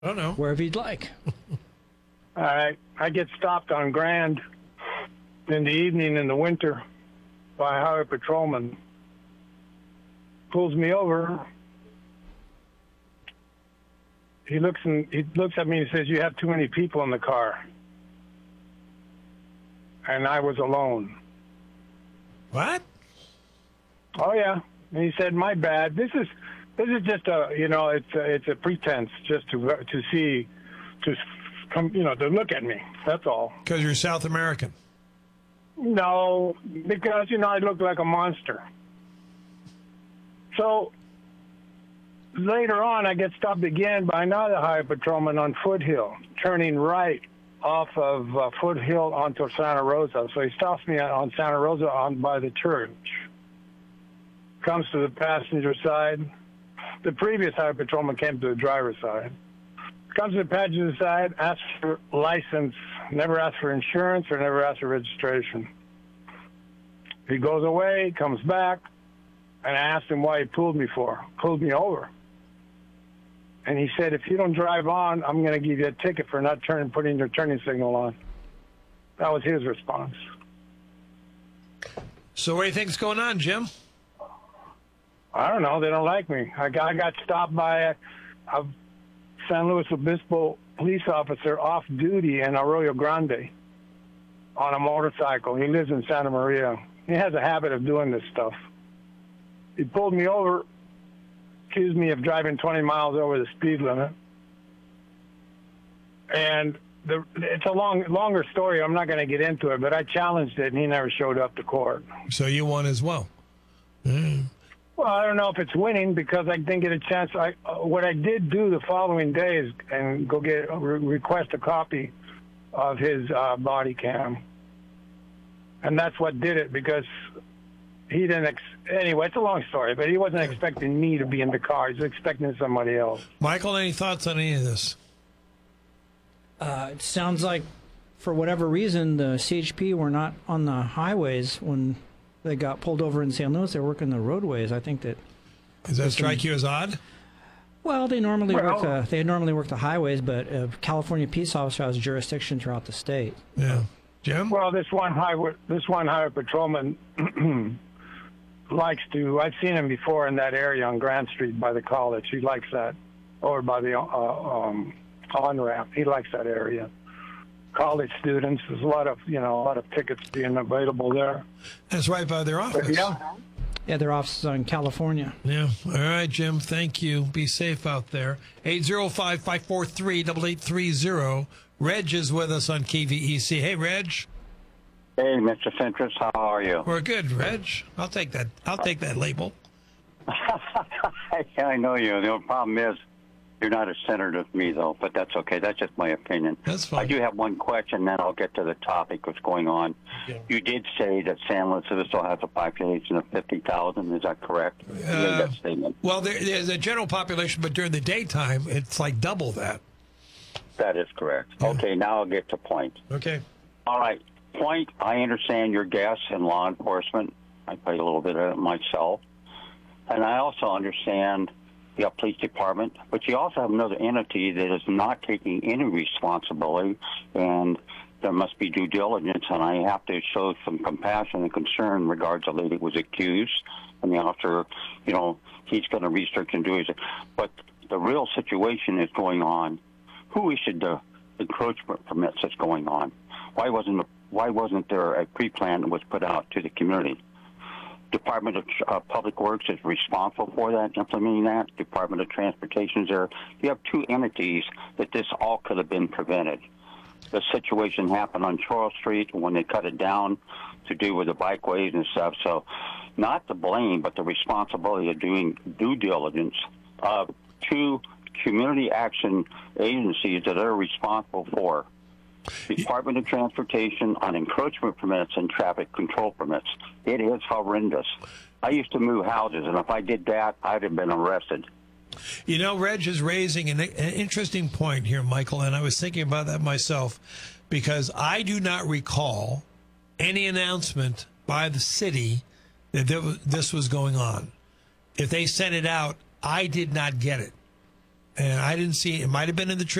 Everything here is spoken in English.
I don't know. Wherever you'd like. All right. I get stopped on Grand in the evening in the winter by a highway patrolman. Pulls me over. He looks at me and says, "You have too many people in the car." And I was alone. What? Oh yeah. And he said, "My bad. This is just it's a pretense just to see, to come, to look at me. That's all." Because you're South American. No, because I look like a monster. So later on, I get stopped again by another highway patrolman on Foothill, turning right off of Foothill onto Santa Rosa. So he stops me on Santa Rosa by the church. Comes to the passenger side. The previous highway patrolman came to the driver's side. Comes to the passenger side, asks for license, never asks for insurance or never asks for registration. He goes away, comes back, and I asked him why he pulled me over. And he said, "If you don't drive on, I'm going to give you a ticket for not putting your turning signal on." That was his response. So what do you think's going on, Jim? I don't know. They don't like me. I got stopped by a San Luis Obispo police officer off duty in Arroyo Grande on a motorcycle. He lives in Santa Maria. He has a habit of doing this stuff. He pulled me over, accused me of driving 20 miles over the speed limit. And it's a longer story. I'm not going to get into it, but I challenged it, and he never showed up to court. So you won as well. Well, I don't know if it's winning because I didn't get a chance. What I did do the following day is and go request a copy of his body cam. And that's what did it because he didn't anyway, it's a long story, but he wasn't expecting me to be in the car. He was expecting somebody else. Michael, any thoughts on any of this? It sounds like, for whatever reason, the CHP were not on the highways when they got pulled over in San Luis. They're working the roadways. I think that. Does that strike you as odd? Well, they normally work the highways, but California peace officer has jurisdiction throughout the state. Yeah, Jim. Well, this one highway patrolman likes to. I've seen him before in that area on Grand Street by the college. He likes that, over by the on-ramp. He likes that area. College students. There's a lot of tickets being available there. That's right by their office. But yeah, their office is in California. Yeah. All right, Jim. Thank you. Be safe out there. 805-543-8830. Reg is with us on KVEC. Hey, Reg. Hey, Mr. Fentress. How are you? We're good, Reg. I'll take that. I'll take that label. I know you. The only problem is you're not as centered with me, though, but that's okay. That's just my opinion. That's fine. I do have one question, then I'll get to the topic, what's going on. Okay. You did say that San Luis Obispo has a population of 50,000. Is that correct? You made that statement. Well, there's a general population, but during the daytime, it's like double that. That is correct. Yeah. Okay, now I'll get to point. Okay. All right. Point, I understand your guests in law enforcement. I play a little bit of it myself. And I also understand the police department, but you also have another entity that is not taking any responsibility, and there must be due diligence, and I have to show some compassion and concern in regards to the lady who was accused, and the officer, he's going to research and do his. But the real situation is going on. Who issued the encroachment permits that's going on? Why wasn't there a pre-plan that was put out to the community? Department of Public Works is responsible for that, implementing that. Department of Transportation is there. You have two entities that this all could have been prevented. The situation happened on Charles Street when they cut it down to do with the bikeways and stuff. So not the blame, but the responsibility of doing due diligence of two community action agencies that are responsible for Department of Transportation on encroachment permits and traffic control permits. It is horrendous. I used to move houses, and if I did that, I'd have been arrested. Reg is raising an interesting point here, Michael, and I was thinking about that myself because I do not recall any announcement by the city that this was going on. If they sent it out, I did not get it. And I didn't see it. Might have been in the